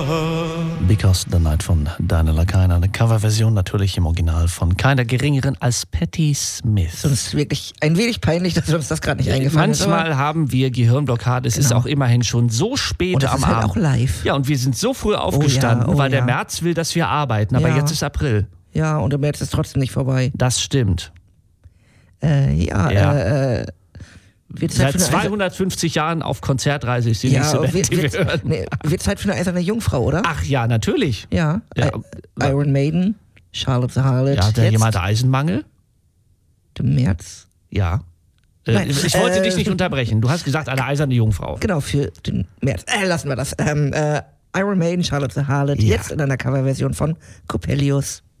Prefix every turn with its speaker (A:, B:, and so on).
A: Because the Night von Daniel Lakaina, eine Coverversion natürlich im Original von keiner geringeren als Patti Smith.
B: Es ist wirklich ein wenig peinlich, dass uns das gerade nicht eingefallen ist.
A: Manchmal haben wir Gehirnblockade, es ist auch immerhin schon so spät
B: und das
A: am
B: ist halt
A: Abend.
B: auch live.
A: Ja, und wir sind so früh aufgestanden, weil der März will, dass wir arbeiten, aber jetzt ist April.
B: Ja, und der März ist trotzdem nicht vorbei.
A: Das stimmt.
B: Seit
A: 250 Jahren auf Konzertreise ist die nächste Band, die wir hören.
B: Wird Zeit für eine eiserne Jungfrau, oder?
A: Ach ja, natürlich.
B: Ja. Iron Maiden, Charlotte the Harlot.
A: Ja, hat da jemand Eisenmangel?
B: Der März?
A: Ja.
B: Nein,
A: ich wollte dich nicht unterbrechen. Du hast gesagt, eine eiserne Jungfrau.
B: Genau, für den März. Lassen wir das. Iron Maiden, Charlotte the Harlot, jetzt in einer Coverversion von Coppelius.